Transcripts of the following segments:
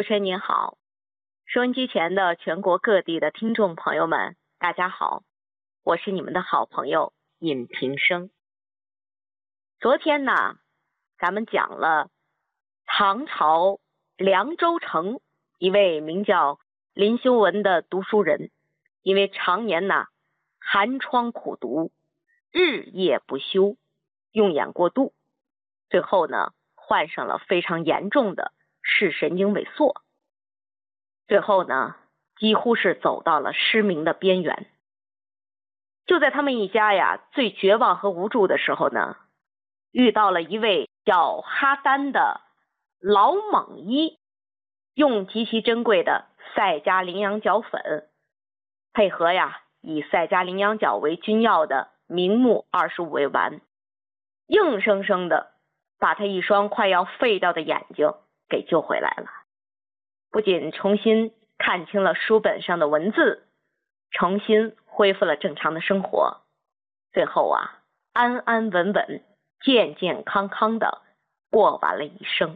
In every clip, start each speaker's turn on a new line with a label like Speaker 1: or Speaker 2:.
Speaker 1: 持人您好，收音机前的全国各地的听众朋友们，大家好，我是你们的好朋友尹平生。昨天呢，咱们讲了唐朝凉州城一位名叫林修文的读书人，因为常年呢寒窗苦读，日夜不休，用眼过度，最后呢患上了非常严重的视神经萎缩，最后呢几乎是走到了失明的边缘。就在他们一家呀最绝望和无助的时候呢，遇到了一位叫哈丹的老蒙医，用极其珍贵的赛加羚羊角粉，配合呀以赛加羚羊角为君药的明目25味丸，硬生生的把他一双快要废掉的眼睛给救回来了。不仅重新看清了书本上的文字，重新恢复了正常的生活，最后啊安安稳稳健健康康的过完了一生。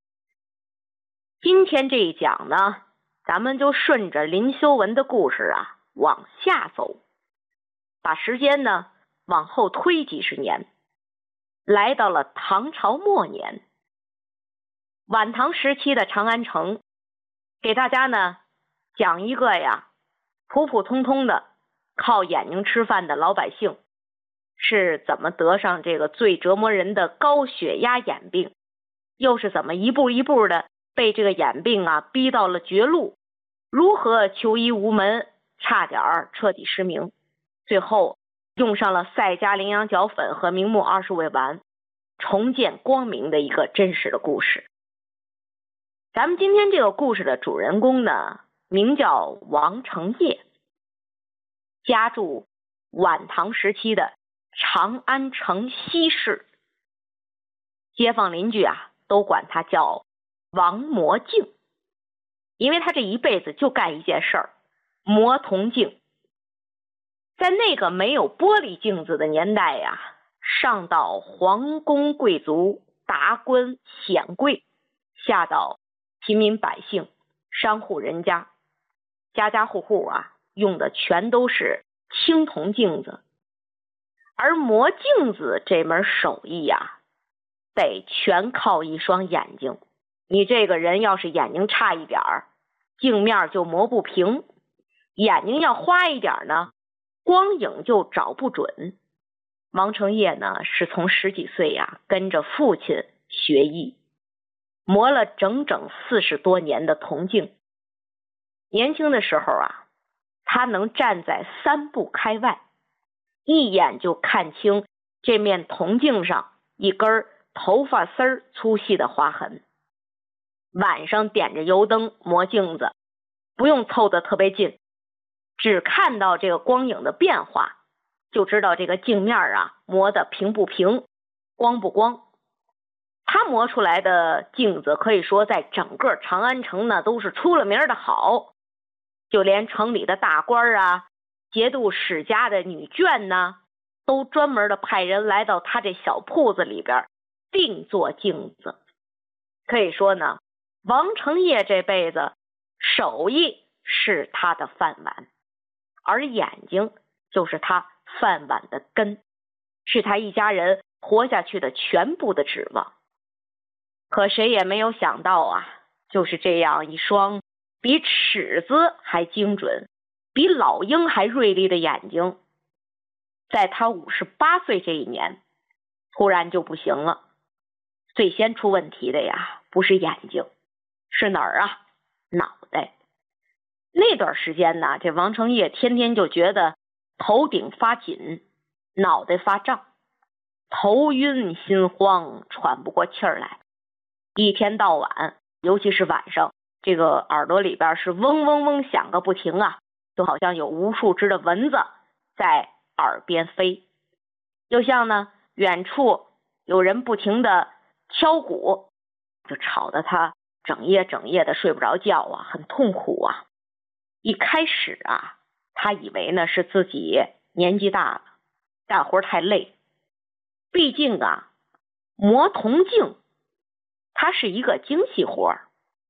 Speaker 1: 今天这一讲呢，咱们就顺着林修文的故事啊往下走，把时间呢往后推几十年，来到了唐朝末年。晚唐时期的长安城，给大家呢讲一个呀普普通通的靠眼睛吃饭的老百姓是怎么得上这个最折磨人的高血压眼病，又是怎么一步一步的被这个眼病啊逼到了绝路，如何求医无门，差点彻底失明，最后用上了赛加羚羊角粉和明目20味丸，重见光明的一个真实的故事。咱们今天这个故事的主人公呢，名叫王承业，家住晚唐时期的长安城西市，街坊邻居啊都管他叫王磨镜，因为他这一辈子就干一件事儿，磨铜镜。在那个没有玻璃镜子的年代呀，上到皇宫贵族、达官显贵，下到平民百姓、商户人家，家家户户啊用的全都是青铜镜子。而磨镜子这门手艺呀，得全靠一双眼睛。你这个人要是眼睛差一点儿，镜面就磨不平；眼睛要花一点呢，光影就找不准。王承业呢是从10几岁呀跟着父亲学艺，磨了整整40多年的铜镜。年轻的时候啊，他能站在3步开外，一眼就看清这面铜镜上一根头发丝粗细的划痕。晚上点着油灯磨镜子，不用凑得特别近，只看到这个光影的变化，就知道这个镜面啊磨得平不平，光不光。他磨出来的镜子可以说在整个长安城呢都是出了名的好，就连城里的大官啊、节度使家的女眷呢，都专门的派人来到他这小铺子里边定做镜子。可以说呢，王承业这辈子手艺是他的饭碗，而眼睛就是他饭碗的根，是他一家人活下去的全部的指望。可谁也没有想到啊，就是这样一双比尺子还精准、比老鹰还锐利的眼睛，在他58岁这一年突然就不行了。最先出问题的呀不是眼睛，是哪儿啊？脑袋。那段时间呢，这王承业天天就觉得头顶发紧，脑袋发胀，头晕心慌，喘不过气儿来，一天到晚，尤其是晚上，这个耳朵里边是嗡嗡嗡响个不停啊，就好像有无数只的蚊子在耳边飞，就像呢远处有人不停的敲鼓，就吵得他整夜的睡不着觉啊，很痛苦啊。一开始啊，他以为呢是自己年纪大了，干活太累，毕竟啊磨铜镜它是一个精细活，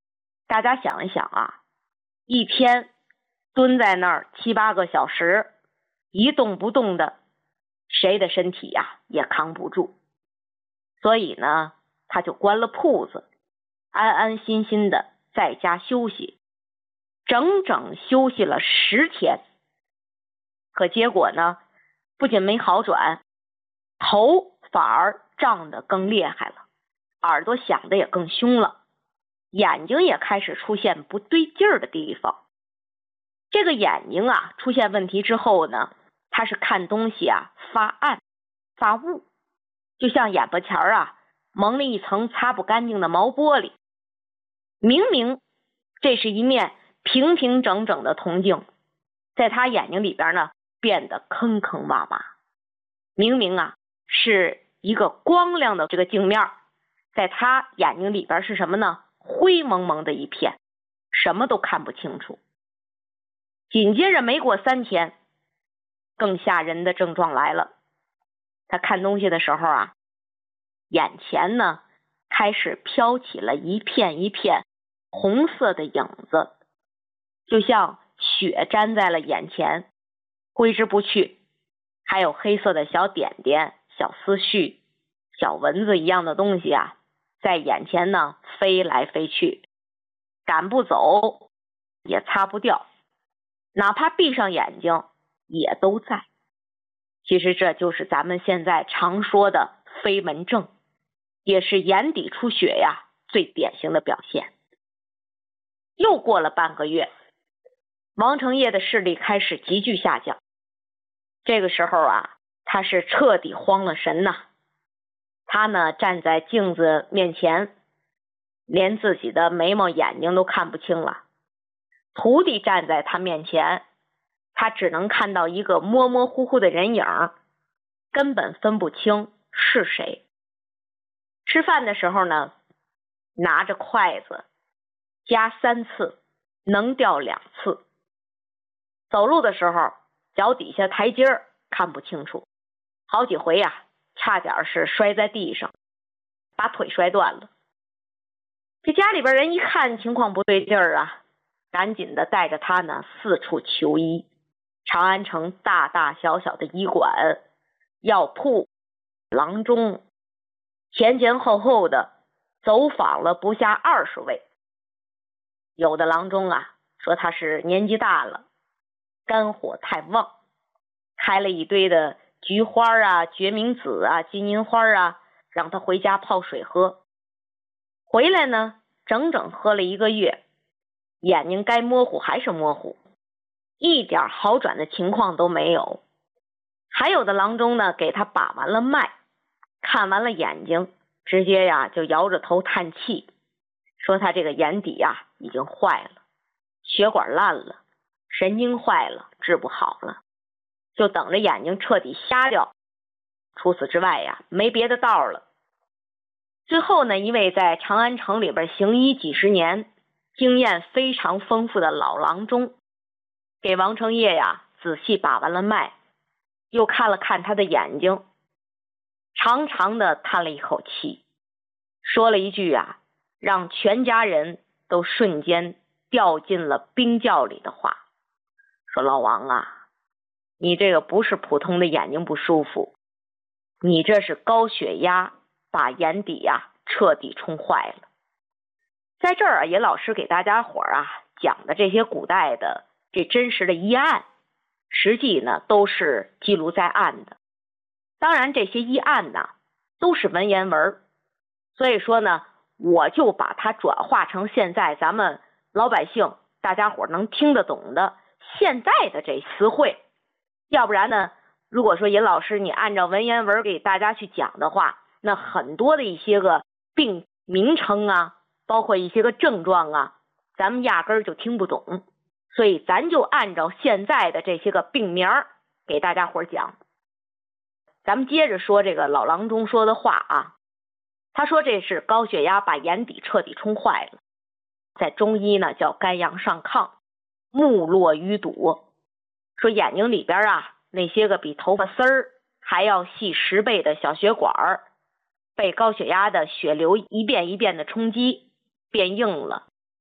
Speaker 1: 大家想一想啊，一天蹲在那儿7、8个小时，一动不动的，谁的身体呀也扛不住。所以呢，他就关了铺子，安安心心的在家休息，整整休息了10天。可结果呢，不仅没好转，头反而胀得更厉害了，耳朵响得也更凶了，眼睛也开始出现不对劲儿的地方。这个眼睛啊出现问题之后呢，他是看东西啊发暗发雾，就像眼巴前啊蒙了一层擦不干净的毛玻璃。明明这是一面平平整整的铜镜，在他眼睛里边呢变得坑坑洼洼。明明啊是一个光亮的这个镜面，在他眼睛里边是什么呢？灰蒙蒙的一片，什么都看不清楚。紧接着没过3天，更吓人的症状来了。他看东西的时候啊，眼前呢开始飘起了一片一片红色的影子，就像血粘在了眼前，挥之不去。还有黑色的小点点、小思绪、小蚊子一样的东西啊，在眼前呢飞来飞去，赶不走，也擦不掉，哪怕闭上眼睛也都在。其实这就是咱们现在常说的飞蚊症，也是眼底出血呀最典型的表现。又过了半个月，王承业的视力开始急剧下降。这个时候啊，他是彻底慌了神呐。他呢站在镜子面前，连自己的眉毛眼睛都看不清了。徒弟站在他面前，他只能看到一个模模糊糊的人影，根本分不清是谁。吃饭的时候呢，拿着筷子夹3次，能掉2次。走路的时候，脚底下台阶看不清楚，好几回呀，差点是摔在地上，把腿摔断了。这家里边人一看情况不对劲儿啊，赶紧的带着他呢四处求医。长安城大大小小的医馆、药铺、郎中，前前后后的走访了不下20位。有的郎中啊说他是年纪大了，肝火太旺，开了一堆的菊花啊、决明子啊、金银花啊，让他回家泡水喝。回来呢，整整喝了1个月，眼睛该模糊还是模糊，一点好转的情况都没有。还有的郎中呢，给他把完了脉，看完了眼睛，直接呀就摇着头叹气，说他这个眼底呀已经坏了，血管烂了，神经坏了，治不好了，就等着眼睛彻底瞎掉。除此之外呀，没别的道了。最后呢，一位在长安城里边行医几十年、经验非常丰富的老郎中，给王承业呀仔细把完了脉，又看了看他的眼睛，长长的叹了一口气，说了一句啊，让全家人都瞬间掉进了冰窖里的话，说老王啊，你这个不是普通的眼睛不舒服，你这是高血压把眼底呀彻底冲坏了。在这儿啊，也老师给大家伙啊讲的这些古代的这真实的医案，实际呢都是记录在案的。当然这些医案呢都是文言文，所以说呢我就把它转化成现在咱们老百姓大家伙能听得懂的现在的这词汇。要不然呢，如果说尹老师你按照文言文给大家去讲的话，那很多的一些个病名称啊，包括一些个症状啊，咱们压根儿就听不懂。所以咱就按照现在的这些个病名给大家伙讲。咱们接着说这个老郎中说的话啊，他说这是高血压把眼底彻底冲坏了，在中医呢叫肝阳上亢，目络淤堵，说眼睛里边啊那些个比头发丝儿还要细10倍的小血管被高血压的血流一遍一遍的冲击变硬了，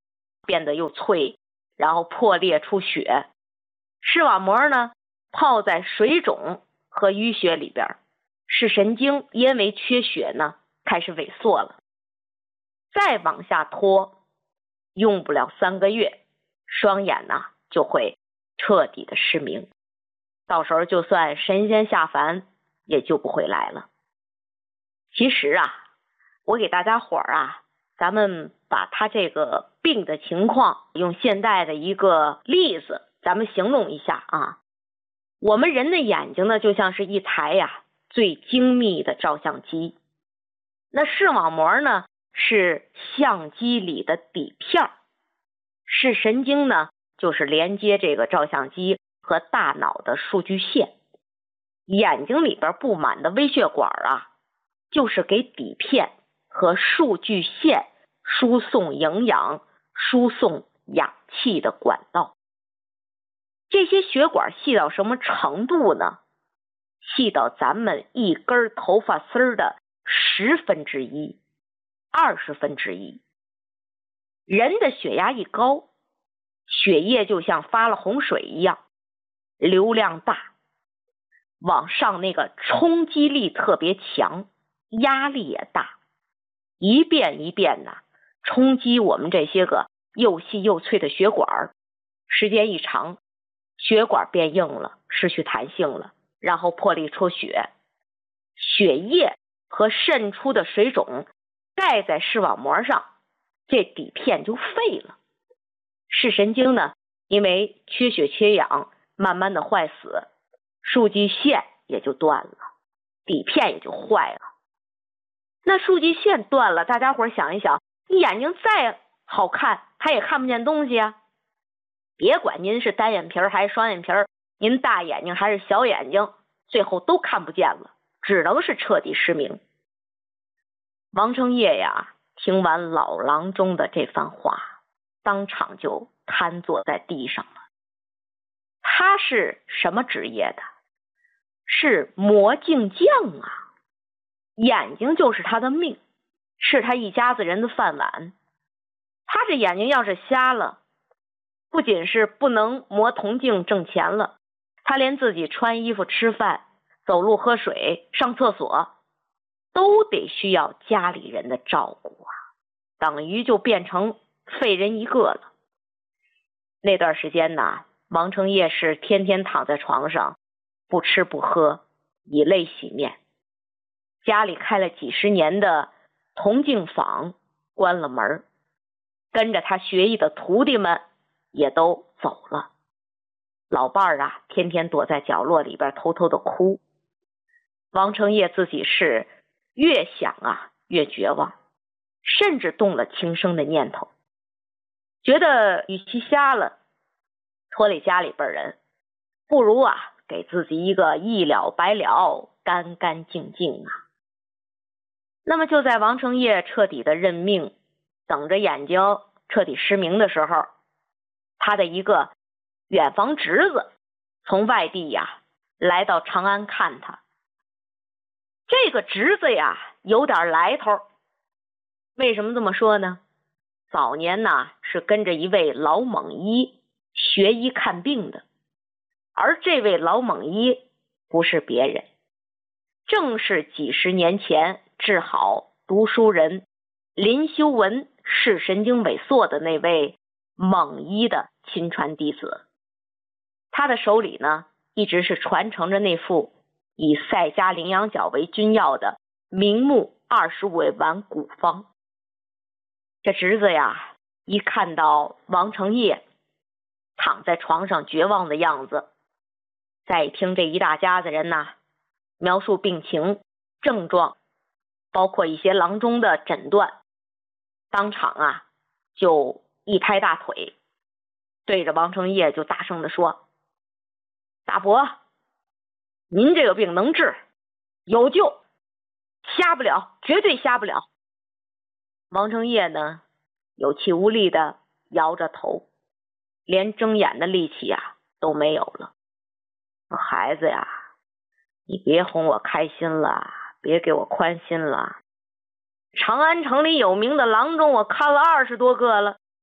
Speaker 1: 变得又脆，然后破裂出血。视网膜呢泡在水肿和淤血里边，视神经因为缺血呢开始萎缩了。再往下拖，用不了3个月，双眼呢就会彻底的失明，到时候就算神仙下凡也救不回来了。其实啊，我给大家伙儿咱们把他这个病的情况用现代的一个例子咱们形容一下啊。我们人的眼睛呢就像是一台最精密的照相机，那视网膜呢是相机里的底片，视神经呢就是连接这个照相机和大脑的数据线。眼睛里边布满的微血管就是给底片和数据线输送营养、输送氧气的管道。这些血管细到什么程度呢？细到咱们一根头发丝的1/10、1/20。人的血压一高，血液就像发了洪水一样，流量大，往上那个冲击力特别强，压力也大，一遍一遍冲击我们这些个又细又脆的血管，时间一长，血管变硬了，失去弹性了，然后破裂出血，血液和渗出的水肿盖在视网膜上，这底片就废了。视神经呢，因为缺血缺氧，慢慢的坏死，数据线也就断了，底片也就坏了。那数据线断了，大家伙想一想，你眼睛再好看，它也看不见东西啊。别管您是单眼皮还是双眼皮，您大眼睛还是小眼睛，最后都看不见了，只能是彻底失明。王承业听完老郎中的这番话，当场就瘫坐在地上了。他是什么职业的？是魔镜匠眼睛就是他的命，是他一家子人的饭碗。他这眼睛要是瞎了，不仅是不能磨铜镜挣钱了，他连自己穿衣服、吃饭、走路、喝水、上厕所都得需要家里人的照顾等于就变成废人一个了。那段时间王承业是天天躺在床上，不吃不喝，以泪洗面。家里开了几十年的铜镜坊关了门，跟着他学艺的徒弟们也都走了。老伴儿天天躲在角落里边偷偷的哭。王承业自己是越想越绝望，甚至动了轻生的念头，觉得与其瞎了拖累家里边人，不如给自己一个一了百了，干干净净那么就在王承业彻底的认命，等着眼睛彻底失明的时候，他的一个远房侄子从外地来到长安看他。这个侄子有点来头。为什么这么说呢？早年是跟着一位老蒙医学医看病的，而这位老蒙医不是别人，正是几十年前治好读书人林修文视神经萎缩的那位蒙医的亲传弟子。他的手里一直是传承着那副以赛迦羚羊角为君药的明目25味丸古方。这侄子一看到王承业躺在床上绝望的样子，再听这一大家子人描述病情症状，包括一些郎中的诊断，当场就一拍大腿，对着王承业就大声地说：大伯，您这个病能治，有救，瞎不了，绝对瞎不了。王承业有气无力的摇着头，连睁眼的力气都没有了。孩子你别哄我开心了，别给我宽心了。长安城里有名的郎中我看了20多个了，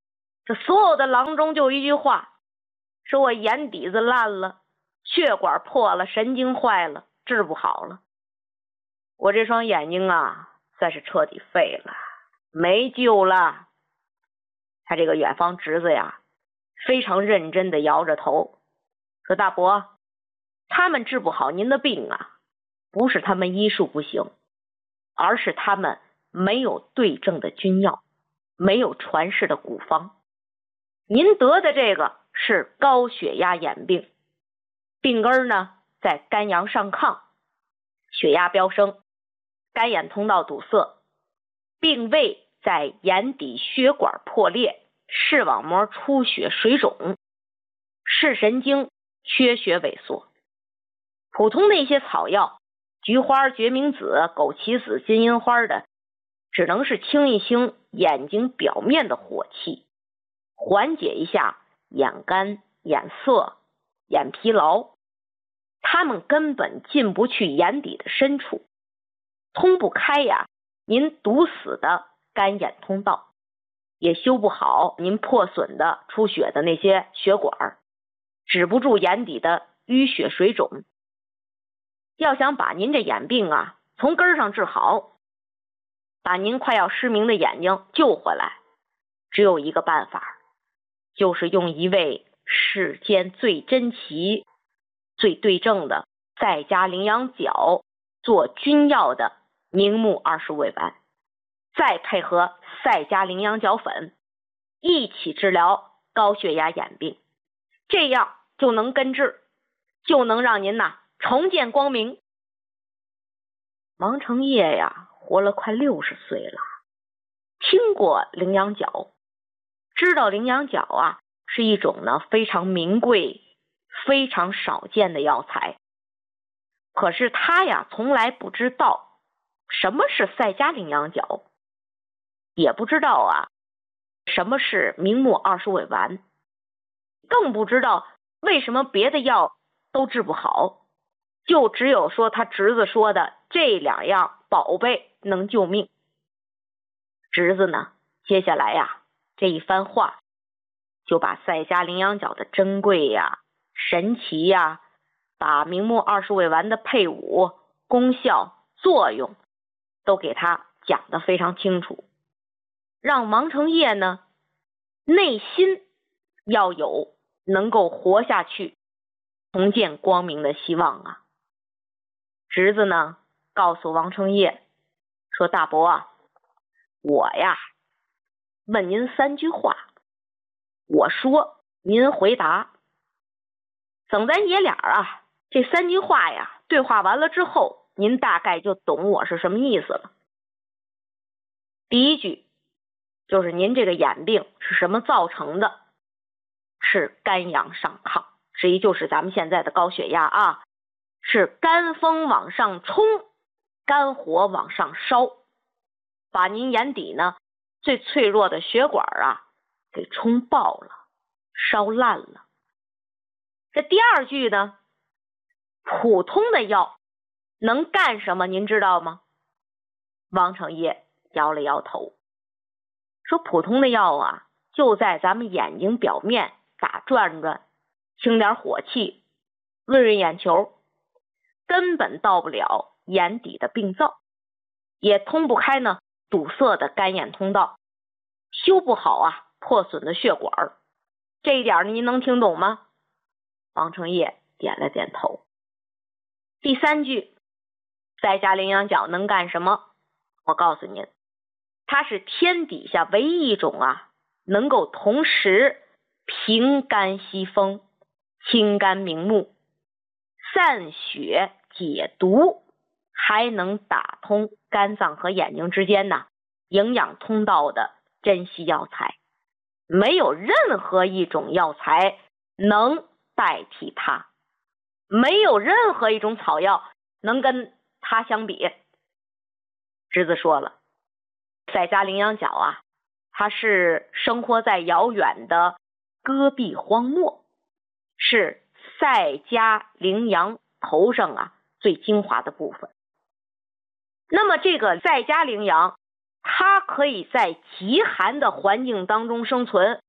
Speaker 1: 这所有的郎中就一句话，说我眼底子烂了，血管破了，神经坏了，治不好了。我这双眼睛啊，算是彻底废了，没救了。他这个远方侄子呀，非常认真的摇着头，说大伯，他们治不好您的病啊，不是他们医术不行，而是他们没有对症的君药，没有传世的古方。您得的这个是高血压眼病，病根呢在肝阳上亢，血压飙升，肝眼通道堵塞，并未在眼底血管破裂，视网膜出血水肿，视神经缺血萎缩。普通的一些草药，菊花、决明子、枸杞子、金银花的，只能是清一清眼睛表面的火气，缓解一下眼干、眼涩、眼疲劳，他们根本进不去眼底的深处，通不开呀您堵死的肝眼通道，也修不好您破损的出血的那些血管，止不住眼底的淤血水肿。要想把您这眼病啊从根上治好，把您快要失明的眼睛救回来，只有一个办法，就是用一味世间最珍奇、最对症的赛迦羚羊角做君药的明目20味丸，再配合赛迦羚羊角粉一起治疗高血压眼病，这样就能根治，就能让您重见光明。王承业呀，活了快60岁了，听过羚羊角，知道羚羊角啊是一种非常名贵、非常少见的药材。可是他呀，从来不知道什么是赛迦羚羊角，也不知道什么是明目20味丸，更不知道为什么别的药都治不好，就只有说他侄子说的这2样宝贝能救命。侄子呢，接下来这一番话就把赛迦羚羊角的珍贵神奇把明目20味丸的配伍、功效、作用都给他讲得非常清楚，让王承业呢内心要有能够活下去、重见光明的希望侄子呢告诉王承业说，大伯我问您3句话，我说您回答，等咱爷俩这3句话对话完了之后，您大概就懂我是什么意思了。第一句就是您这个眼病是什么造成的，是肝阳上亢，实际就是咱们现在的高血压是肝风往上冲，肝火往上烧，把您眼底呢最脆弱的血管给冲爆了，烧烂了。这第2句呢，普通的药能干什么您知道吗？王承业摇了摇头，说普通的药就在咱们眼睛表面打转转，清点火气，润润眼球，根本到不了眼底的病灶，也通不开呢堵塞的肝眼通道，修不好破损的血管。这一点您能听懂吗？王承业点了点头。第3句，赛迦羚羊角能干什么？我告诉您，它是天底下唯一一种能够同时平肝息风、清肝明目、散血解毒，还能打通肝脏和眼睛之间营养通道的珍稀药材，没有任何一种药材能代替它，没有任何一种草药能跟它相比。侄子说了，赛迦羚羊角它是生活在遥远的戈壁荒漠，是赛迦羚羊头上最精华的部分。那么这个赛迦羚羊，它可以在极寒的环境当中生存，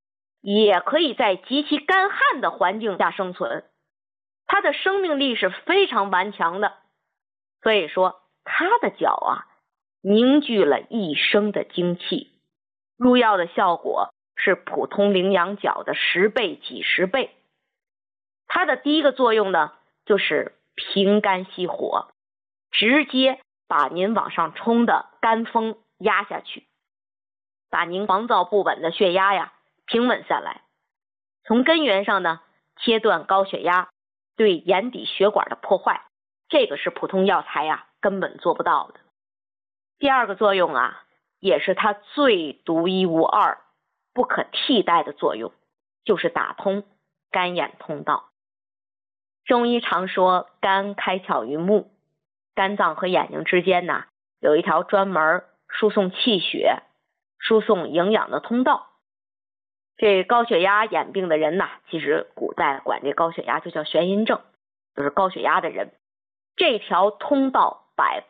Speaker 1: 也可以在极其干旱的环境下生存，它的生命力是非常顽强的。所以说它的角啊，凝聚了一生的精气，入药的效果是普通羚羊角的10倍、几十倍。它的第一个作用呢，就是平肝息火，直接把您往上冲的肝风压下去，把您狂躁不稳的血压呀平稳下来。从根源上呢，切断高血压对眼底血管的破坏，这个是普通药材呀根本做不到的。第二个作用啊，也是它最独一无二、不可替代的作用，就是打通肝眼通道。中医常说肝开窍于目，肝脏和眼睛之间呢，有一条专门输送气血、输送营养的通道。这高血压眼病的人呢，其实古代管这高血压就叫眩晕症，就是高血压的人。这条通道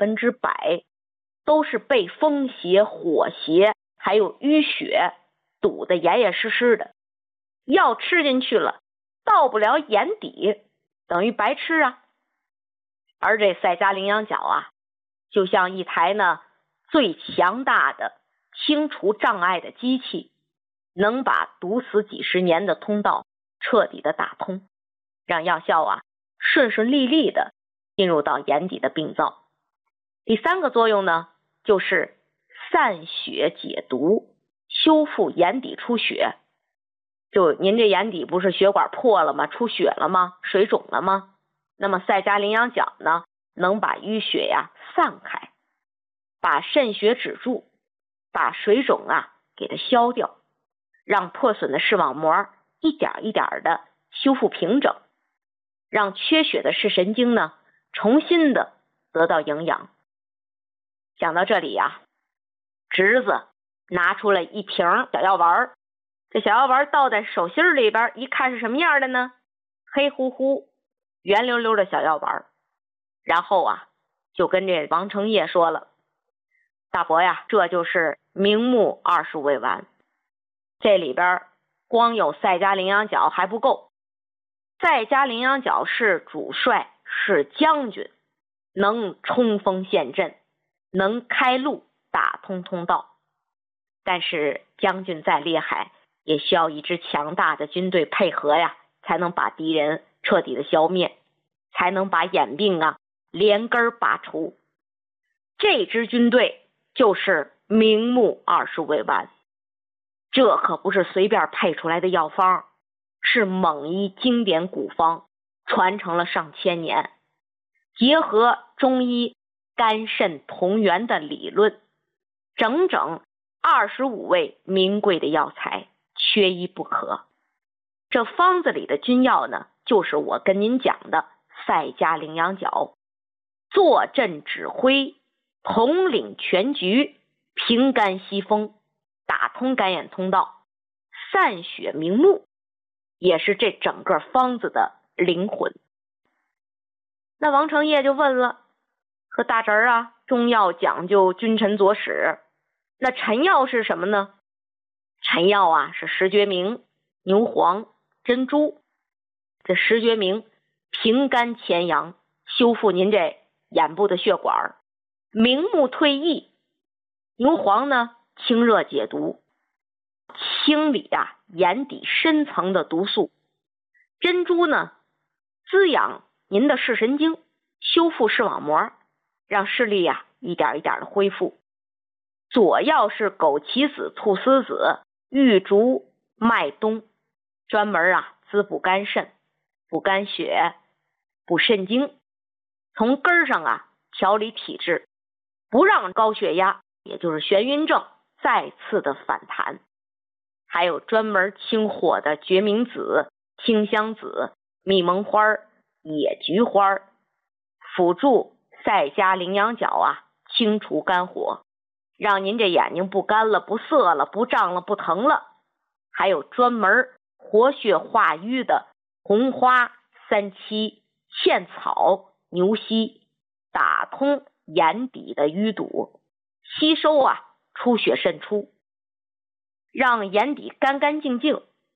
Speaker 1: 100%都是被风邪、火邪还有淤血堵得严严实实的，药吃进去了到不了眼底，等于白吃啊。而这赛迦羚羊角啊，就像一台呢最强大的清除障碍的机器，能把堵死几十年的通道彻底的打通，让药效啊顺顺利利的进入到眼底的病灶。第三个作用呢，就是散血解毒，修复眼底出血。就您这眼底不是血管破了吗？出血了吗？水肿了吗？那么赛迦羚羊角呢，能把淤血呀散开，把渗血止住，把水肿啊给它消掉，让破损的视网膜一点一点的修复平整，让缺血的视神经呢重新的得到营养。讲到这里呀，侄子拿出了一瓶小药丸，这小药丸倒在手心里边，一看是什么样的呢？黑乎乎、圆溜溜的小药丸。然后啊，就跟这王承业说了：“大伯呀，这就是明目20味丸。这里边光有赛迦羚羊角还不够，赛迦羚羊角是主帅，是将军，能冲锋陷阵，能开路打通通道。但是将军再厉害，也需要一支强大的军队配合呀，才能把敌人彻底的消灭，才能把眼病啊连根拔除。这支军队就是明目20味丸。这可不是随便配出来的药方，是蒙医经典古方，传承了上千年，结合中医肝肾同源的理论，整整25味名贵的药材，缺一不可。这方子里的君药呢，就是我跟您讲的赛迦羚羊角，坐镇指挥，统领全局，平肝息风，打通肝眼通道，散血明目，也是这整个方子的灵魂。那王承业就问了，和大侄儿啊，中药讲究君臣佐使，那臣药是什么呢？臣药啊，是石决明、牛黄、珍珠。这石决明平肝潜阳，修复您这眼部的血管，明目退翳；牛黄呢，清热解毒，清理啊眼底深层的毒素；珍珠呢，滋养您的视神经，修复视网膜，让视力啊一点一点的恢复。佐药是枸杞子、菟丝子、玉竹、麦冬，专门啊滋补肝肾，补肝血，补肾精，从根上啊调理体质，不让高血压也就是眩晕症再次的反弹。还有专门清火的决明子、清香子、蜜蒙花、野菊花，辅助赛迦羚羊角啊清除肝火，让您这眼睛不干了、不涩了、不胀了、不疼了。还有专门活血化瘀的红花、三七、茜草、牛膝，打通眼底的淤堵，吸收啊出血渗出，让眼底干干净净，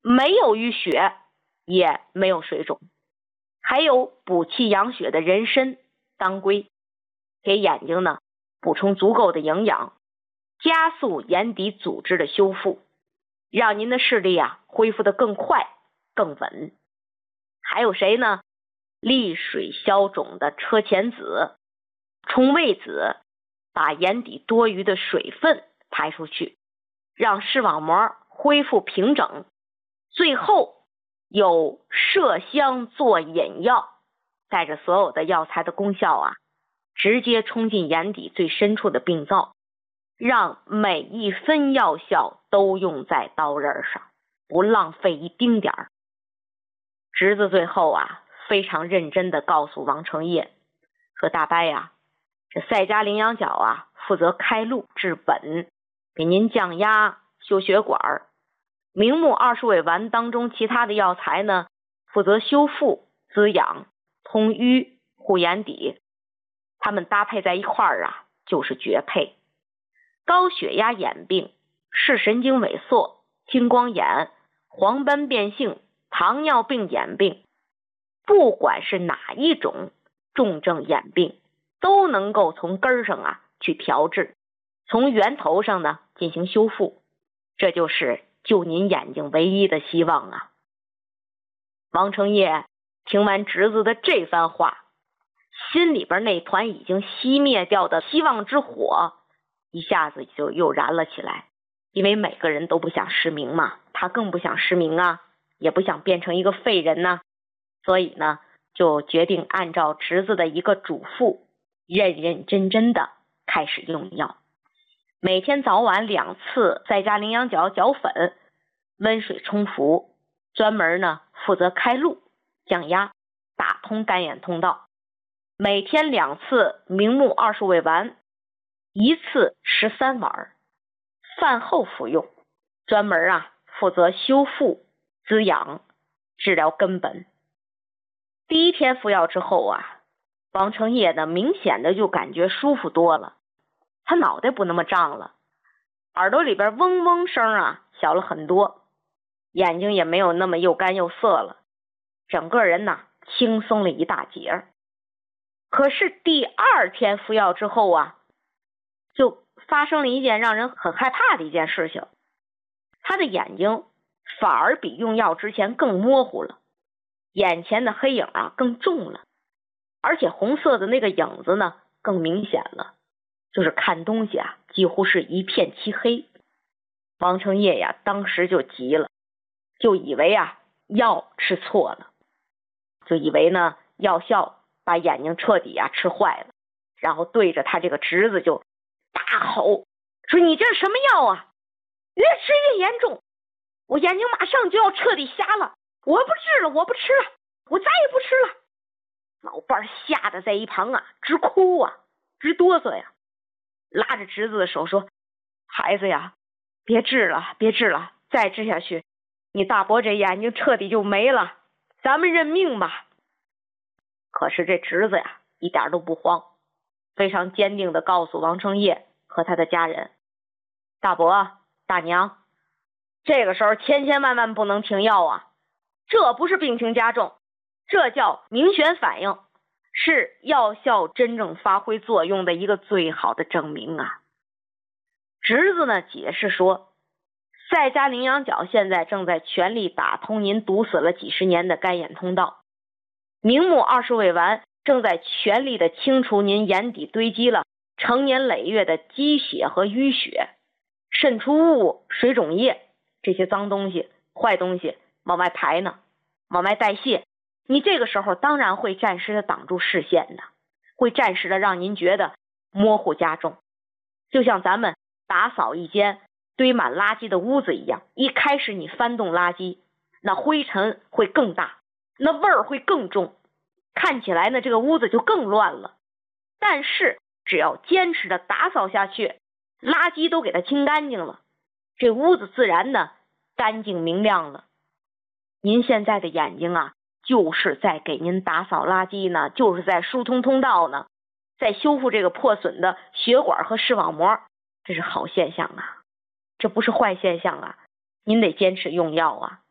Speaker 1: 没有淤血，也没有水肿，还有补气养血的人参、当归，给眼睛呢补充足够的营养，加速眼底组织的修复，让您的视力恢复得更快更稳。还有谁呢？利水消肿的车前子、冲味子，把眼底多余的水分排出去，让视网膜恢复平整。最后有麝香做引药，带着所有的药材的功效直接冲进眼底最深处的病灶，让每一分药效都用在刀刃上，不浪费一丁点儿。侄子最后非常认真地告诉王承业说：“大伯这赛迦羚羊角负责开路治本，给您降压修血管。明目20味丸当中其他的药材呢，负责修复滋养通淤护眼底，它们搭配在一块儿就是绝配。高血压眼病、视神经萎缩、青光眼、黄斑变性、糖尿病眼病，不管是哪一种重症眼病，都能够从根儿上去调治，从源头上呢进行修复，这就是救您眼睛唯一的希望。”王承业听完侄子的这番话，心里边那团已经熄灭掉的希望之火一下子就又燃了起来。因为每个人都不想失明嘛，他更不想失明也不想变成一个废人所以呢就决定按照侄子的一个嘱咐，认认真真的开始用药。每天早晚2次赛迦羚羊角角粉，温水冲服，专门呢负责开路降压，打通干眼通道。每天2次明目20味丸，一次13丸，饭后服用，专门负责修复滋养，治疗根本。第一天服药之后王承业呢明显的就感觉舒服多了，他脑袋不那么胀了，耳朵里边嗡嗡声小了很多，眼睛也没有那么又干又涩了，整个人轻松了一大截。可是第2天服药之后就发生了一件让人很害怕的一件事情，他的眼睛反而比用药之前更模糊了，眼前的黑影更重了，而且红色的那个影子呢更明显了，就是看东西几乎是一片漆黑。王承业当时就急了，就以为药吃错了，就以为呢药效把眼睛彻底吃坏了，然后对着他这个侄子就大吼说：“你这是什么药越吃越严重，我眼睛马上就要彻底瞎了，我不治了，我不吃了，我再也不吃了。”老伴吓得在一旁直哭直哆嗦拉着侄子的手说：“孩子别治了，别治了，再治下去你大伯这眼睛彻底就没了，咱们认命吧。”可是这侄子一点都不慌，非常坚定地告诉王承业和他的家人：“大伯大娘，这个时候千千万万不能停药这不是病情加重，这叫明显反应，是药效真正发挥作用的一个最好的证明侄子呢解释说，赛迦羚羊角现在正在全力打通您堵死了几十年的干眼通道，明目20味丸正在全力的清除您眼底堆积了成年累月的积血和淤血，渗出物、水肿液这些脏东西、坏东西往外排呢，往外代谢。你这个时候当然会暂时的挡住视线的，会暂时的让您觉得模糊加重，就像咱们打扫一间堆满垃圾的屋子一样，一开始你翻动垃圾，那灰尘会更大，那味儿会更重，看起来呢这个屋子就更乱了。但是只要坚持的打扫下去，垃圾都给它清干净了，这屋子自然呢干净明亮了。您现在的眼睛就是在给您打扫垃圾呢，就是在疏通通道呢，在修复这个破损的血管和视网膜，这是好现象这不是坏现象您得坚持用药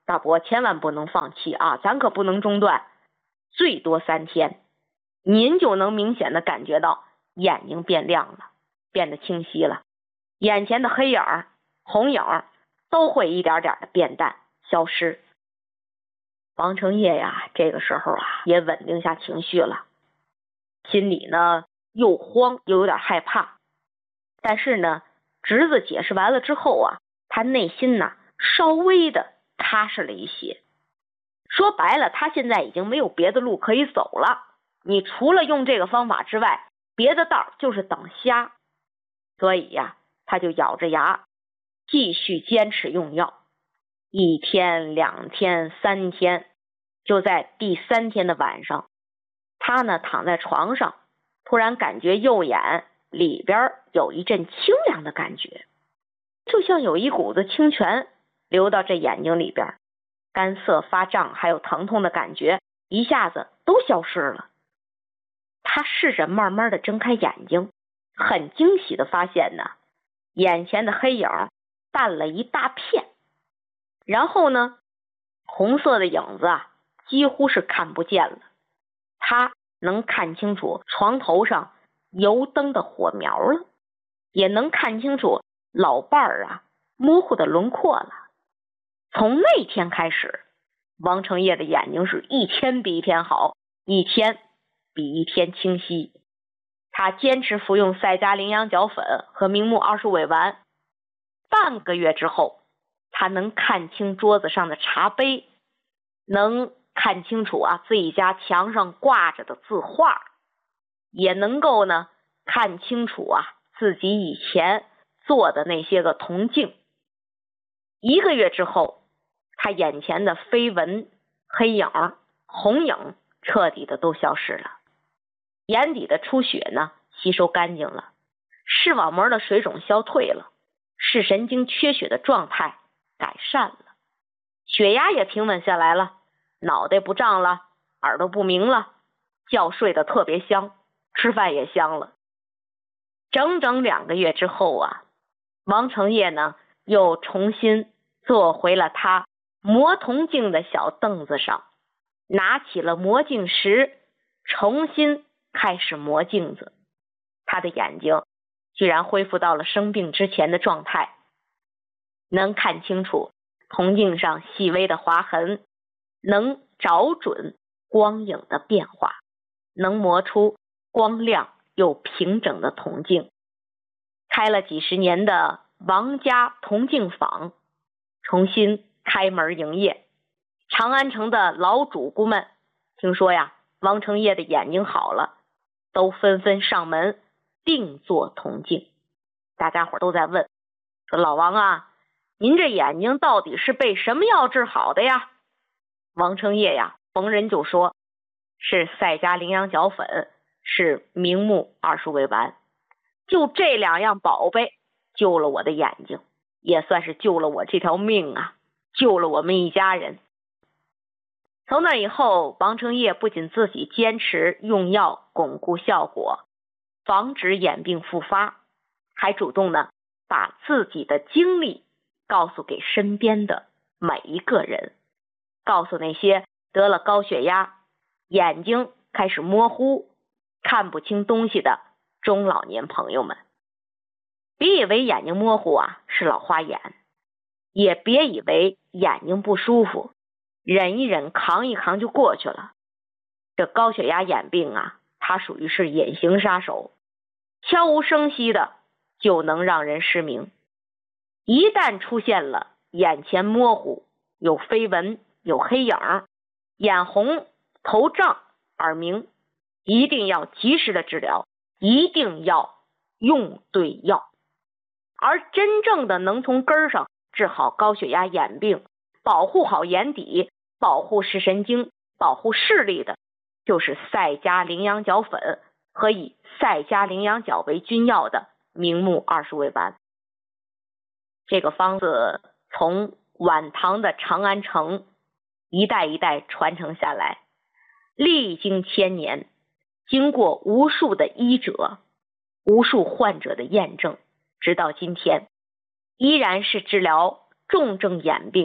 Speaker 1: 大伯千万不能放弃啊，咱可不能中断，最多3天，您就能明显的感觉到眼睛变亮了，变得清晰了，眼前的黑影儿、红影儿都会一点点的变淡消失。王承业呀，这个时候啊也稳定下情绪了，心里呢又慌又有点害怕，但是呢侄子解释完了之后啊，他内心呢稍微的踏实了一些。说白了，他现在已经没有别的路可以走了，你除了用这个方法之外，别的道就是等瞎。所以呀，他就咬着牙继续坚持用药，1天、2天、3天，就在第3天的晚上，他呢躺在床上，突然感觉右眼里边有一阵清凉的感觉，就像有一股子清泉流到这眼睛里边，干涩发胀还有疼痛的感觉一下子都消失了。他试着慢慢的睁开眼睛，很惊喜的发现呢，眼前的黑影淡了一大片，然后呢红色的影子啊几乎是看不见了，他能看清楚床头上油灯的火苗了，也能看清楚老伴儿啊模糊的轮廓了。从那天开始，王承业的眼睛是一天比一天好，一天比一天清晰。他坚持服用赛加羚羊角粉和明目20尾丸，半个月之后，他能看清桌子上的茶杯，能看清楚啊自己家墙上挂着的字画，也能够呢看清楚啊自己以前做的那些个铜镜。1个月之后，他眼前的飞蚊、黑影、红影彻底的都消失了，眼底的出血呢吸收干净了，视网膜的水肿消退了，视神经缺血的状态改善了，血压也平稳下来了，脑袋不胀了，耳朵不鸣了，觉睡得特别香，吃饭也香了。整整2个月之后啊，王承业呢又重新坐回了他磨铜镜的小凳子上，拿起了磨镜石，重新开始磨镜子。他的眼睛居然恢复到了生病之前的状态，能看清楚铜镜上细微的划痕，能找准光影的变化，能磨出光亮又平整的铜镜。开了几十年的王家铜镜坊重新开门营业，长安城的老主顾们听说呀王承业的眼睛好了，都纷纷上门定做铜镜。大家伙都在问，说老王啊，您这眼睛到底是被什么药治好的呀？王承业呀逢人就说，是赛加羚羊角粉，是明目20尾丸，就这2样宝贝救了我的眼睛，也算是救了我这条命啊，救了我们一家人。从那以后，王承业不仅自己坚持用药巩固效果，防止眼病复发，还主动呢把自己的经历告诉给身边的每一个人，告诉那些得了高血压、眼睛开始模糊、看不清东西的中老年朋友们。别以为眼睛模糊啊是老花眼，也别以为眼睛不舒服忍一忍扛一扛就过去了。这高血压眼病啊，它属于是隐形杀手，悄无声息的就能让人失明。一旦出现了眼前模糊、有飞蚊、有黑影、眼红、头胀、耳鸣，一定要及时的治疗，一定要用对药。而真正的能从根上治好高血压眼病，保护好眼底，保护视神经，保护视力的，就是赛加羚羊角粉和以赛加羚羊角为君药的明目20尾丸。这个方子从晚唐的长安城一代一代传承下来，历经千年，经过无数的医者、无数患者的验证，直到今天依然是治疗重症眼病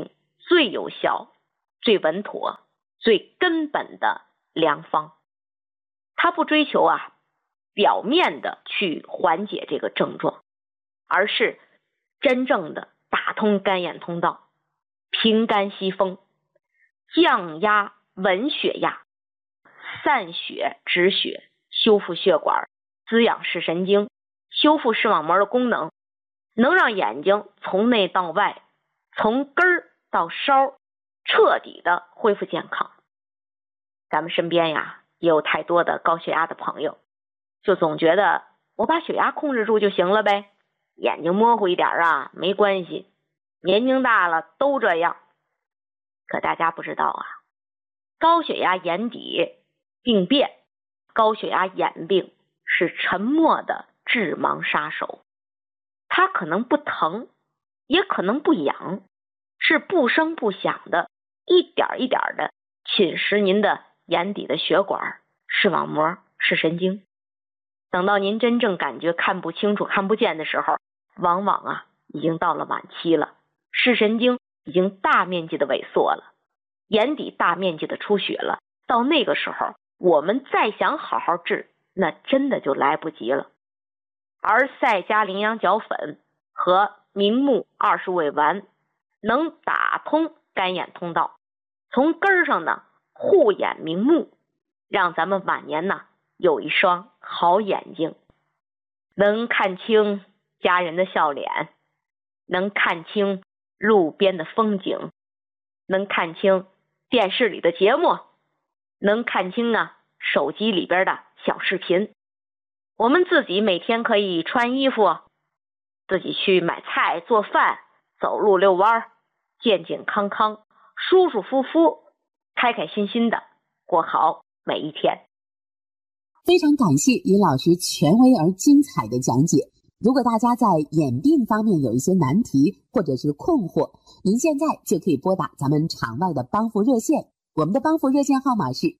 Speaker 1: 最有效、最稳妥、最根本的良方。它不追求表面的去缓解这个症状，而是真正的打通肝眼通道，平肝息风，降压稳血压，散血止血，修复血管，滋养视神经，修复视网膜的功能，能让眼睛从内到外，从根儿到梢，彻底的恢复健康。咱们身边也有太多的高血压的朋友，就总觉得我把血压控制住就行了呗，眼睛模糊一点没关系，年龄大了都这样。可大家不知道高血压眼底病变，高血压眼病是沉默的致盲杀手。它可能不疼，也可能不痒，是不声不响的，一点一点的侵蚀您的眼底的血管、视网膜、视神经。等到您真正感觉看不清楚、看不见的时候，往往已经到了晚期了，视神经已经大面积的萎缩了，眼底大面积的出血了。到那个时候，我们再想好好治，那真的就来不及了。而赛加羚羊角粉和明目20味丸能打通肝眼通道，从根儿上呢护眼明目，让咱们晚年有一双好眼睛，能看清家人的笑脸，能看清路边的风景，能看清电视里的节目，能看清手机里边的小视频。我们自己每天可以穿衣服，自己去买菜做饭，走路遛弯，健健康康，舒舒服服，开开心心的过好每一天。
Speaker 2: 非常感谢尹老师权威而精彩的讲解。如果大家在眼病方面有一些难题或者是困惑，您现在就可以拨打咱们场外的帮扶热线，我们的帮扶热线号码是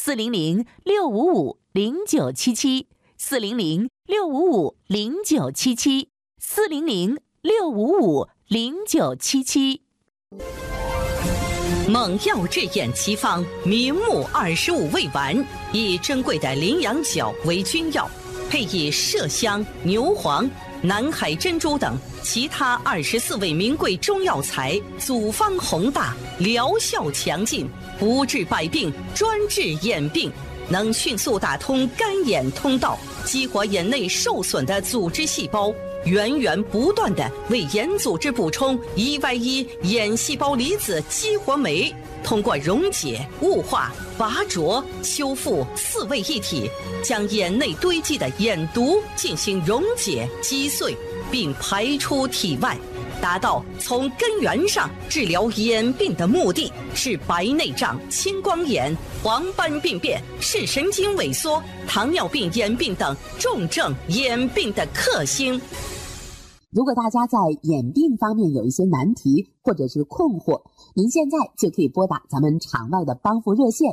Speaker 3: 400-655-0977，400-655-0977。猛药治眼奇方明目25味丸，以珍贵的羚羊角为君药，配以麝香、牛黄、南海珍珠等其他24味名贵中药材，组方宏大，疗效强劲，不治百病，专治眼病，能迅速打通肝眼通道，激活眼内受损的组织细胞，源源不断地为眼组织补充1Y1眼细胞离子激活酶，通过溶解、雾化、拔灼、修复4位一体，将眼内堆积的眼毒进行溶解、击碎，并排出体外，达到从根源上治疗眼病的目的，是白内障、青光眼、黄斑病变、视神经萎缩、糖尿病眼病等重症眼病的克星。
Speaker 2: 如果大家在眼病方面有一些难题或者是困惑，您现在就可以拨打咱们场外的帮扶热线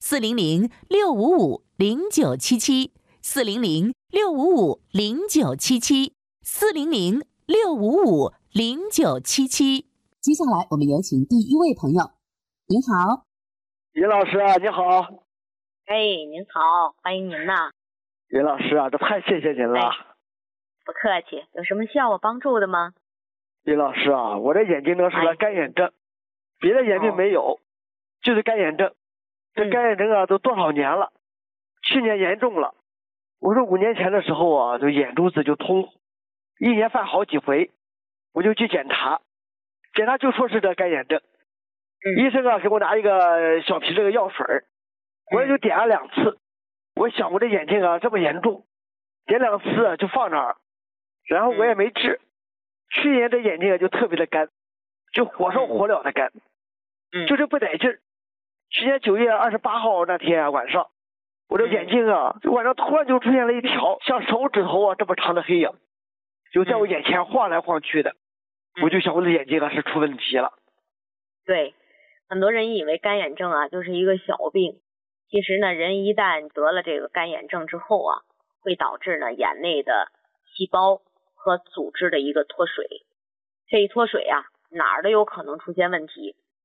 Speaker 3: 400-655-0977，400-655-0977。
Speaker 2: 接下来我们有请第一位朋友。您好。
Speaker 4: 尹老师你好。
Speaker 1: 您好，欢迎您呐。
Speaker 4: 尹老师这太谢谢您了。
Speaker 1: 不客气，有什么需要我帮助的吗？
Speaker 4: 尹老师我这眼睛是个干眼症，别的眼病没有，就是干眼症。这干眼症都多少年了，去年严重了。我说5年前的时候就眼珠子就通，1年犯好几回，我就去检查就说是这干眼症。医生给我拿一个小瓶这个药水，我也就点了2次。我想我这眼睛这么严重，点2次就放那儿，然后我也没治。去年这眼睛就特别的干，就火烧火燎的干，就是不得劲儿。去年9月28号那天晚上，我这眼睛晚上突然就出现了一条像手指头这么长的黑影，就在我眼前晃来晃去的。我就想我的眼睛是出问题了。
Speaker 1: 对，很多人以为干眼症就是一个小病，其实呢，人一旦得了这个干眼症之后会导致呢眼内的细胞和组织的一个脱水。这一脱水哪儿都有可能出现问题，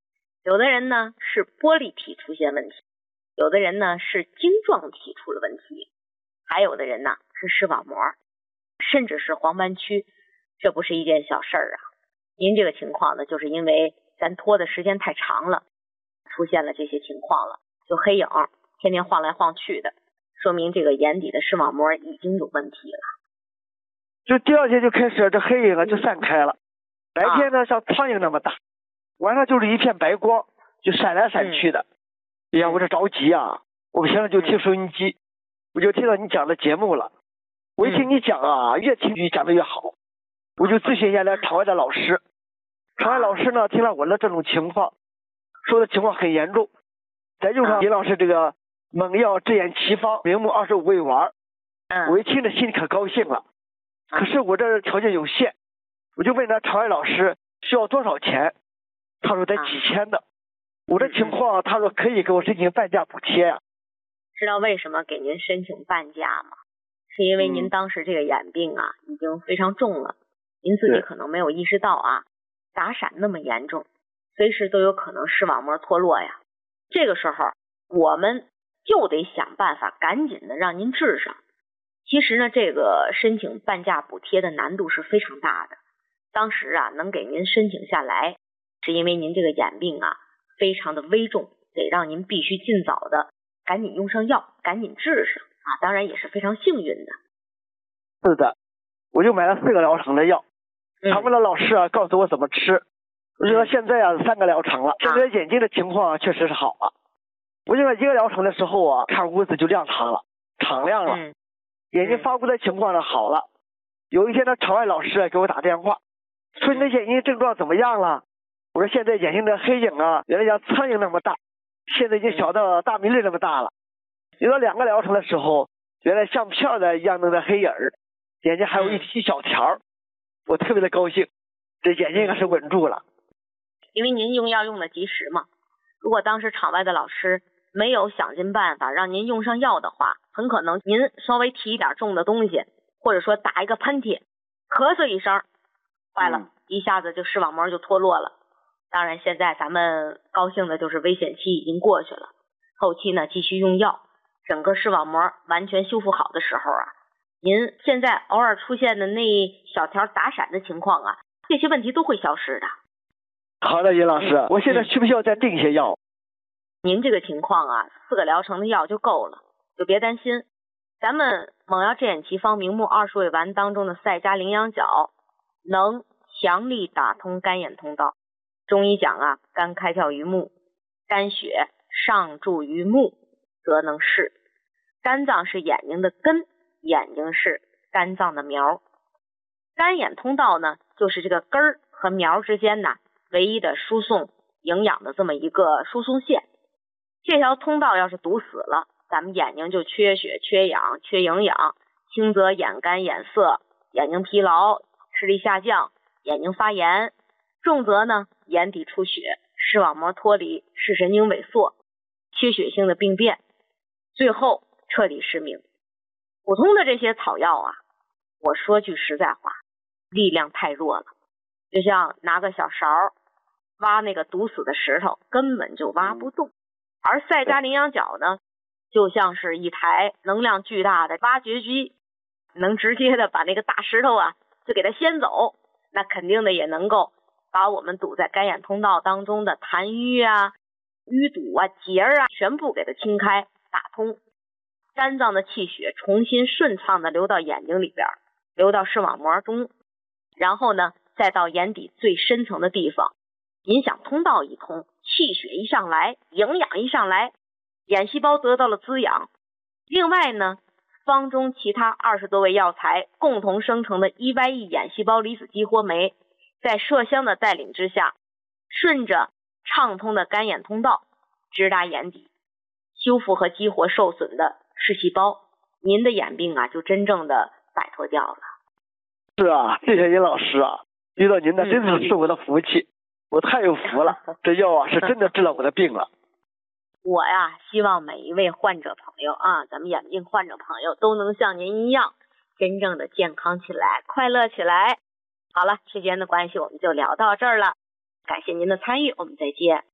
Speaker 1: 有的人呢是玻璃体出现问题，有的人呢是晶状体出了问题，还有的人呢是视网膜，甚至是黄斑区。这不是一件小事啊。您这个情况呢，就是因为咱拖的时间太长了，出现了这些情况了，就黑影天天晃来晃去的，说明这个眼底的视网膜已经有问题了。
Speaker 4: 就第二天就开始这黑影就散开了，白天呢像苍蝇那么大，晚上就是一片白光，就闪来闪去的。哎呀，我这着急啊！我平常就听收音机，我就听到你讲的节目了。我一听你讲啊，越听你讲的越好，我就咨询一下来场外的老师。场外老师呢听了我的这种情况，说的情况很严重，再用上尹老师这个猛药治眼奇方明目25味丸，我一听着心里可高兴了。可是我这条件有限，我就问他场外老师需要多少钱，他说得几千的。我这情况他说可以给我申请半价补贴呀。
Speaker 1: 知道为什么给您申请半价吗？是因为您当时这个眼病啊已经非常重了，您自己可能没有意识到啊，打闪那么严重，随时都有可能视网膜脱落呀。这个时候我们就得想办法赶紧的让您治上。其实呢，这个申请半价补贴的难度是非常大的。当时啊，能给您申请下来，是因为您这个眼病啊非常的危重，得让您必须尽早的赶紧用上药，赶紧治上啊。当然也是非常幸运的。
Speaker 4: 是的，我就买了4个疗程的药，常规的老师啊告诉我怎么吃。我觉得现在啊3个疗程了，现在眼睛的情况确实是好了。我用了1个疗程的时候啊，看屋子就亮堂了，敞亮了。眼睛发光的情况呢好了。有一天呢，场外老师给我打电话，说你的眼睛症状怎么样了？我说现在眼睛的黑影啊，原来像苍蝇那么大，现在已经小到大米粒那么大了。有了2个疗程的时候，原来像片的一样的黑影儿，眼睛还有一小条，我特别的高兴，这眼睛可是稳住了。
Speaker 1: 因为您用药用的及时嘛，如果当时场外的老师没有想尽办法让您用上药的话，很可能您稍微提一点重的东西，或者说打一个喷嚏，咳嗽一声，坏了，一下子就视网膜就脱落了。当然现在咱们高兴的就是危险期已经过去了，后期呢继续用药，整个视网膜完全修复好的时候啊，您现在偶尔出现的那小条打闪的情况啊，这些问题都会消失的。
Speaker 4: 好的，尹老师，我现在需不需要再订一些药？
Speaker 1: 您这个情况啊，4个疗程的药就够了，就别担心。咱们猛药治眼奇方明目20味丸当中的赛迦羚羊角能强力打通肝眼通道。中医讲啊，肝开窍于目，肝血上注于目，则能视。肝脏是眼睛的根，眼睛是肝脏的苗。肝眼通道呢，就是这个根儿和苗之间呢唯一的输送营养的这么一个输送线。这条通道要是堵死了，咱们眼睛就缺血、缺氧、缺营养，轻则眼干眼涩，眼睛疲劳，视力下降，眼睛发炎；重则呢眼底出血，视网膜脱离，视神经萎缩，缺血性的病变，最后彻底失明。普通的这些草药啊，我说句实在话，力量太弱了，就像拿个小勺挖那个堵死的石头，根本就挖不动。而赛迦羚羊角呢，就像是一台能量巨大的挖掘机，能直接的把那个大石头啊就给它掀走，那肯定的也能够把我们堵在肝眼通道当中的痰瘀啊、淤堵啊、结啊全部给它清开打通，肝脏的气血重新顺畅的流到眼睛里边，流到视网膜中，然后呢再到眼底最深层的地方。您想通道一通，气血一上来，营养一上来，眼细胞得到了滋养。另外呢，方中其他20多味药材共同生成的 EYE 眼细胞离子激活酶，在麝香的带领之下，顺着畅通的肝眼通道直达眼底，修复和激活受损的视细胞，您的眼病啊就真正的摆脱掉了。
Speaker 4: 是啊，谢谢尹老师啊，遇到您的真的是我的福气，我太有福了，这药啊是真的治了我的病了。
Speaker 1: 我呀，希望每一位患者朋友啊，咱们眼病患者朋友都能像您一样，真正的健康起来，快乐起来。好了，时间的关系，我们就聊到这儿了，感谢您的参与，我们再见。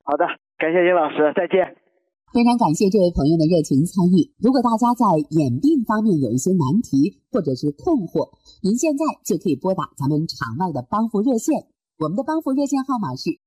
Speaker 4: 好的，感谢尹老师，再见。
Speaker 2: 非常感谢这位朋友的热情参与。如果大家在眼病方面有一些难题或者是困惑，您现在就可以拨打咱们场外的帮扶热线，我们的帮扶热线号码是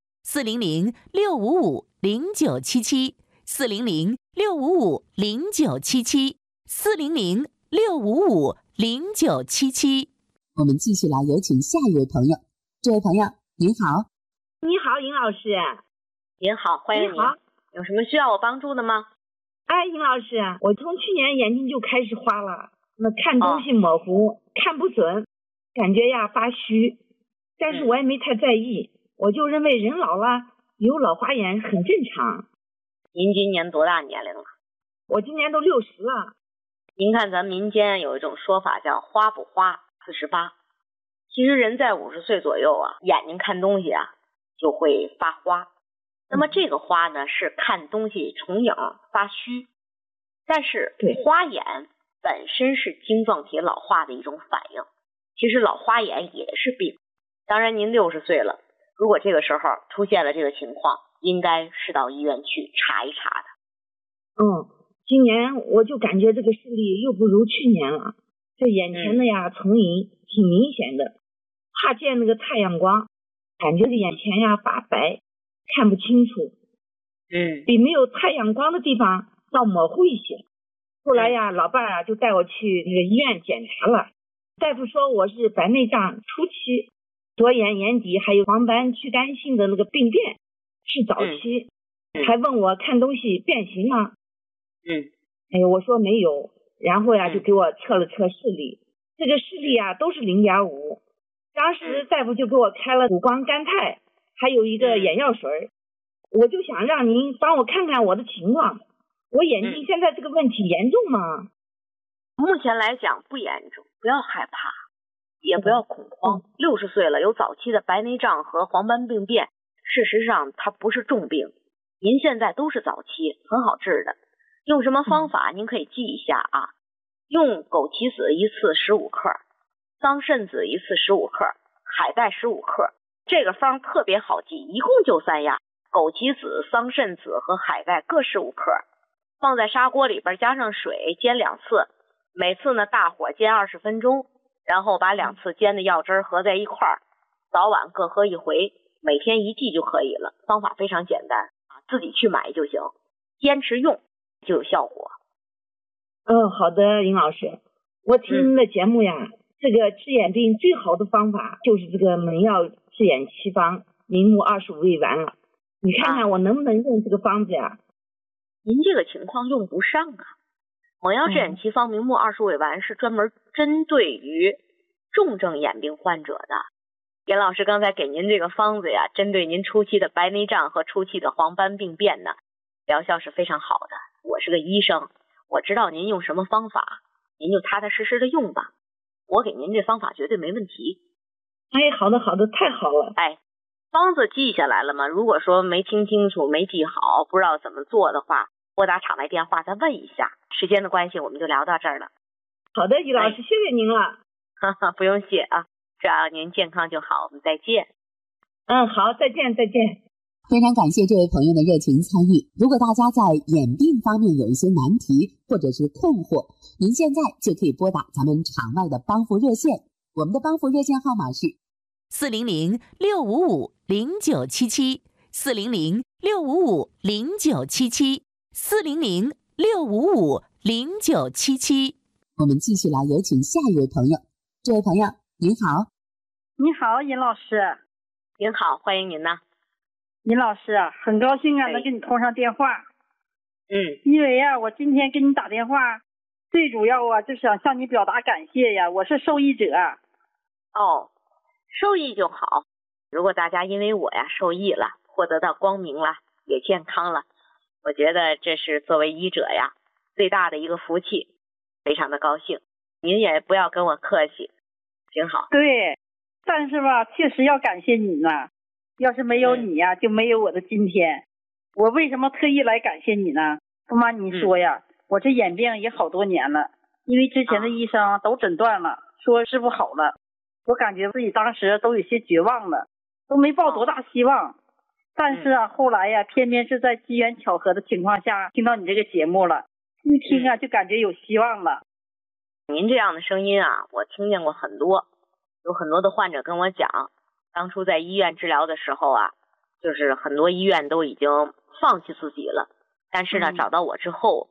Speaker 3: 400-655-0977，400-655-0977。
Speaker 2: 我们继续来有请下一位朋友。这位朋友您好。
Speaker 5: 你好，尹老师。
Speaker 1: 您好，欢迎您。有什么需要我帮助的吗？
Speaker 5: 哎，尹老师，我从去年眼睛就开始花了，那看东西模糊，看不准，感觉呀发虚，但是我也没太在意，我就认为人老了有老花眼很正常。
Speaker 1: 您今年多大年龄了？
Speaker 5: 我今年都60了。
Speaker 1: 您看咱民间有一种说法叫花不花48，其实人在50岁左右啊，眼睛看东西啊就会发花。那么这个花呢，是看东西重影发虚，但是花眼本身是晶状体老化的一种反应，其实老花眼也是病。当然您60岁了，如果这个时候出现了这个情况，应该是到医院去查一查的。
Speaker 5: 今年我就感觉这个视力又不如去年了，这眼前的呀重影挺明显的，怕见那个太阳光，感觉这眼前呀发白，看不清楚，比没有太阳光的地方倒模糊一些。后来呀，老伴啊就带我去那个医院检查了，大夫说我是白内障初期，左眼眼底还有黄斑区干性的那个病变，是早期，还问我看东西变形吗？我说没有，然后呀就给我测了测视力，这个视力啊都是0.5，当时大夫就给我开了谷胱甘肽，还有一个眼药水，我就想让您帮我看看我的情况，我眼睛现在这个问题严重吗？
Speaker 1: 目前来讲不严重，不要害怕，也不要恐慌。60岁了，有早期的白内障和黄斑病变，事实上它不是重病，您现在都是早期，很好治的。用什么方法您可以记一下啊，用枸杞子一次15克，桑葚子一次15克，海带15克。这个方特别好记，一共就3样，枸杞子、桑葚子和海带各15克，放在砂锅里边加上水煎2次，每次呢大火煎20分钟，然后把2次煎的药汁合在一块儿，早晚各喝一回，每天1剂就可以了。方法非常简单啊，自己去买就行，坚持用就有效果。
Speaker 5: 好的，尹老师，我听您的节目呀，这个治眼病最好的方法就是这个门药治眼奇方明目25味丸了，你看看我能不能用这个方子呀？
Speaker 1: 您这个情况用不上啊，蒙药治眼奇方明目25味丸是专门针对于重症眼病患者的。严老师刚才给您这个方子呀，针对您初期的白内障和初期的黄斑病变呢，疗效是非常好的。我是个医生，我知道您用什么方法，您就踏踏实实的用吧，我给您这方法绝对没问题。
Speaker 5: 好的，太好了。
Speaker 1: 方子记下来了吗？如果说没听清楚、没记好，不知道怎么做的话，拨打场外电话再问一下。时间的关系，我们就聊到这儿了。
Speaker 5: 好的，于老师，谢谢您了。
Speaker 1: 不用谢啊，只要您健康就好。我们再见。
Speaker 5: 好，再见。
Speaker 2: 非常感谢这位朋友的热情参与。如果大家在眼病方面有一些难题或者是困惑，您现在就可以拨打咱们场外的帮扶热线，我们的帮扶热线号码是
Speaker 3: 400-655-0977，400-655-0977。
Speaker 2: 我们继续来有请下一位朋友。这位朋友您好。
Speaker 6: 你好，尹老师。
Speaker 1: 您好，欢迎您呢。
Speaker 6: 尹老师啊，很高兴啊能跟你通上电话。因为呀，我今天给你打电话，最主要啊就想向你表达感谢呀，我是受益者。
Speaker 1: 受益就好。如果大家因为我呀受益了，获得到光明了，也健康了，我觉得这是作为医者呀最大的一个福气，非常的高兴。您也不要跟我客气，挺好。
Speaker 6: 对，但是吧，确实要感谢你呢。要是没有你呀，就没有我的今天。我为什么特意来感谢你呢？不瞒你说呀，我这眼病也好多年了，因为之前的医生都诊断了，说治不好了。我感觉自己当时都有些绝望了，都没抱多大希望。 但是啊，后来呀，偏偏是在机缘巧合的情况下听到你这个节目了，一听啊就感觉有希望了。
Speaker 1: 您这样的声音啊，我听见过很多，有很多的患者跟我讲，当初在医院治疗的时候啊，就是很多医院都已经放弃自己了，但是呢，找到我之后，